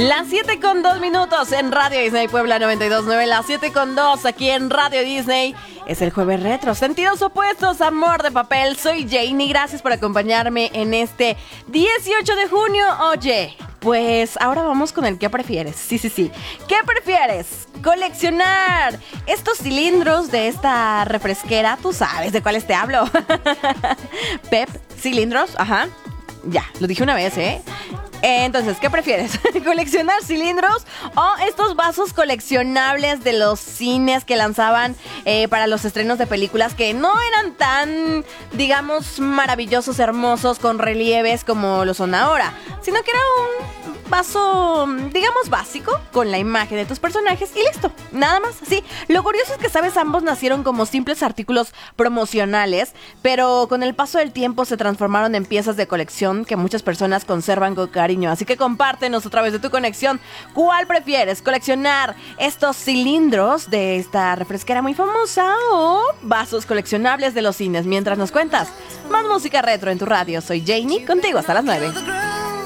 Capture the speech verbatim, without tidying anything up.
Las siete con dos minutos en Radio Disney Puebla noventa y dos punto nueve. Las siete con dos aquí en Radio Disney. Es el jueves retro. Sentidos opuestos, amor de papel. Soy Janie. Gracias por acompañarme en este dieciocho de junio. Oye, pues ahora vamos con el ¿qué prefieres? Sí, sí, sí. ¿Qué prefieres? Coleccionar estos cilindros de esta refresquera. Tú sabes de cuáles te hablo. Pep, cilindros. Ajá. Ya, lo dije una vez, ¿eh? Entonces, ¿qué prefieres? ¿Coleccionar cilindros o estos vasos coleccionables de los cines que lanzaban eh, para los estrenos de películas que no eran tan, digamos, maravillosos, hermosos, con relieves como lo son ahora, sino que era un vaso, digamos, básico, con la imagen de tus personajes y listo, nada más, sí. Lo curioso es que, ¿sabes? Ambos nacieron como simples artículos promocionales, pero con el paso del tiempo se transformaron en piezas de colección que muchas personas conservan con cariño. Así que compártenos a través de tu conexión cuál prefieres, coleccionar estos cilindros de esta refresquera muy famosa o vasos coleccionables de los cines. Mientras nos cuentas más música retro en tu radio, soy Janie, contigo hasta las nueve.